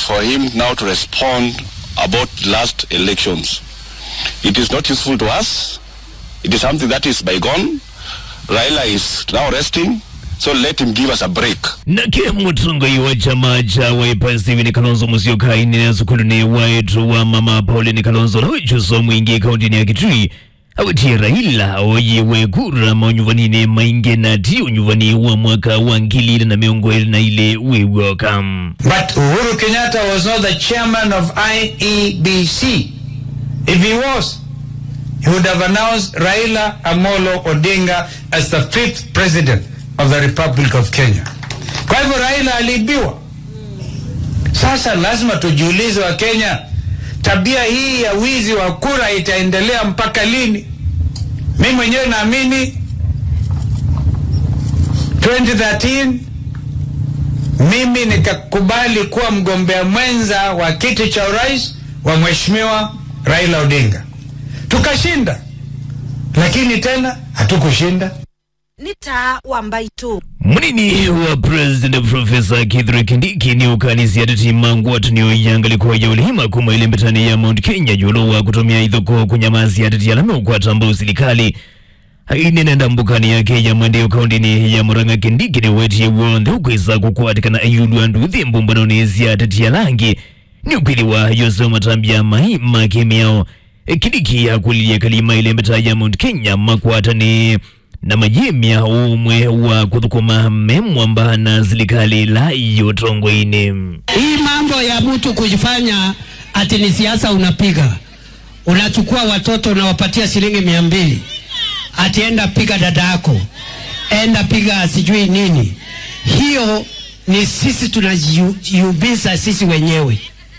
for him now to respond about last elections. It is not useful to us. It is something that is bygone. Raila is now resting, so let him give us a break. Nake mutungo wa chama cha Wiper Stephen Kalonzo Musyoka ine sukulune waitu wa mama Pauline Kalonzo na wichuso mwingi kaunti ya Kitui awiti Raila oyewe kura maunyuvanine mainge na tiyo nyuvani wa mwaka wa ngili na miongo na ile we welcome. But Uhuru Kenyatta was not the chairman of IEBC. If he was, he would have announced Raila Amolo Odinga as the 5th president of the Republic of Kenya. Kwa hivyo Raila alibiwa. Sasa lazima tujiulize wa Kenya, tabia hii ya wizi wa kura itaendelea mpaka lini? Mimi mwenyewe naamini 2013 mimi nikakubali kuwa mgombea mwenza wa kiti cha urais wa Mheshimiwa Raila Odinga. Tukashinda. Lakini tena hatukushinda. Nita Wambaitu. Munini wa President Professor Kithure Kindiki ni ukanisi ya tati mangu watuniyo yangali kwa ya ulihima kuma ile mbetani ya Mount Kenya yulo wa kutumia idhoko kunyamazi ya tati ya lame kwa tambo usilikali. Haini nenda mbukani ya Kenya mwende ukaundi ni ya Muranga Kindiki ni weti ya uonde ukweza kukuatika na ayulu anduthi mbumbanonezi ya tati ya langi. Ni upili wa Yose Matambia maima kemiao. Kindiki ya kuliya kalima ile mbetani ya Mount Kenya makuata ni na majemia umwe wa kuthukuma memwamba na zilikali la yotongo ine. Hii mambo ya mtu kujifanya ati ni siasa unapiga. Unachukua watoto unawapatia shilingi 200. Ati enda piga dadako. Enda piga sijui nini. Hiyo ni sisi tunajiubiza sisi wenyewe.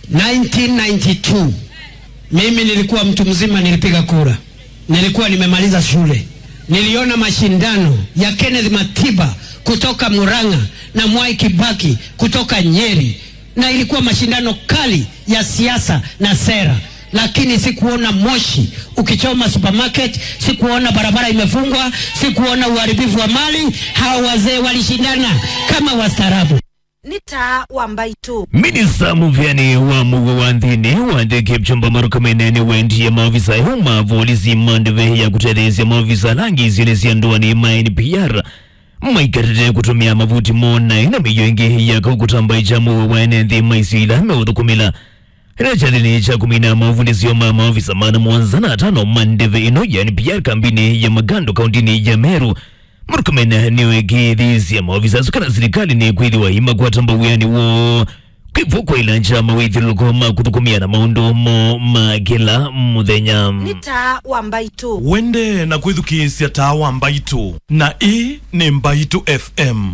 1992. Mimi nilikuwa mtu mzima nilipiga kura. Nilikuwa nimemaliza shule. Niliona mashindano ya Kenneth Matiba kutoka Muranga na Mwai Kibaki kutoka Nyeri. Na ilikuwa mashindano kali ya siasa na sera. Lakini sikuona moshi ukichoma supermarket, sikuona barabara imefungwa, sikuona uharibifu wa mali. Hawa wazee walishindana kama wastaarabu. Nita Wambaitu. Minista Muvyani wa Mugo Wandhini wande Kipchumba Murkomen wendi ya maafisa ya umma volisi mandeve ya kutelezi ya maafisa langi zinesi ya ndoani maini PR maikatete kutumia mavuti mona ina miyo ingi ya kukutamba ichamu waenendi maisi ila meudhukumila ina chadini cha kumina mavundisi yoma maafisa mana mwanzana atano mandeve ino ya ni PR kambini ya Magando kauntini ya Meru. Murkomen niwe kithisi ya maofisa sukana serikali ni kwili wa hima kwa tamba uyani wo kwivu kwa ilancha mawithi lukoma kuthukumia na maundo mo magila muthenya. Nita Wambaitu. Wende na kwithu kisi ya taa Wambaitu na hii ni Mbaitu FM.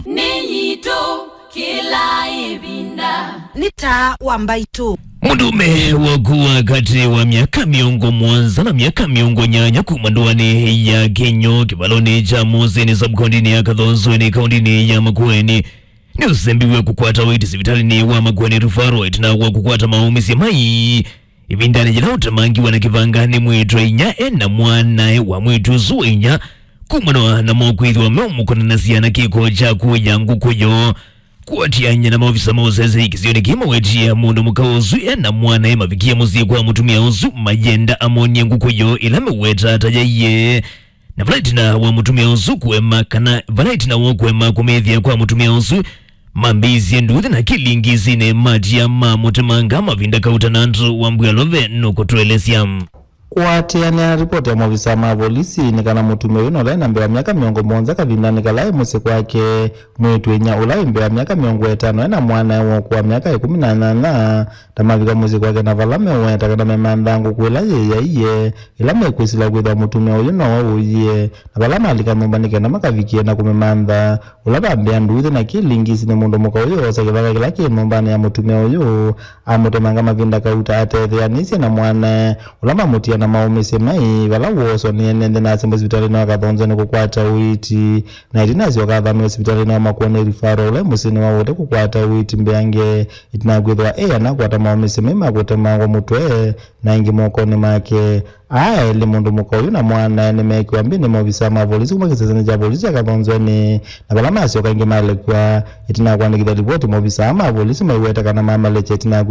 Niyito kila ibinda. Nita Wambaitu. Mudume wakuwa kati wa miaka miongo mwanza na miaka miongo nyanya kumanduani ya Kenyo kibaloni cha Museni subkondini ya Kathonzweni kaundini ya Makueni ni usembiwe kukwata waiti sivitali ni wa Makueni Rufaro itina wa kukwata maumisi mai ibindani jila utamangi wana kivangani mwitu inya na mwana wa mwitu zuinya kumanoa na mwakuithi wa meumukona nasiana kiko cha kuyangu kuyo kuwatia na maofisa mauseze ikisioni kima wetia mundu mukauzu na mwana mavikia muzi kwa mutumia uzu majenda amoni ngukuyo ilame weta tajaye na valaitina wa mutumia uzu kuema kana valaitina wa kuema kumethia kwa mutumia uzu mambizi nduthi na kilingizi ne matia mamutemanga mavinda kautanantu wa mbuyalove nukutuelesya. Kuatiania ripoti ya maofisa ma polisi nikana mutume wino lai na mbewa miaka miongo monza kavindani kalai muse kwake mwetu enya ulai mbewa miaka miongo etano ena mwana wakuwa miaka 18 tamavika muse kwake na valame weta kada memandangu kuila ye iye ilame kwisila kwitha mutume wino wa uye na valama alika mumbanike na makavikie na kumemanda ulaba mbea nduthi na kilingisi ni mundu muka uyo osa kivaka kilaki mumbani ya mutume uyo amutemanga mavinda kauta atethianisi na mwana ulama mutia na maumisi mai vala woso ni nende na asembo hospitalini wa Kathonzweni kukwata uiti na itinazi wakadhami hospitalini wa Makueni Rufaro ule musini wa wote kukwata uiti mbeange itinagwithwa na kukwata maumisi mima kutemangwa mutwe na ingi mokoni make ili mundu muka uyu na mwana ni mekiwa mbini maofisa ma polisi kumakiseseni cha polisi ya Kathonzweni na vala masi wakaingi malekwa itinagwa nikitha ripoti maofisa ma polisi maiweta kana mamaleche itinagwa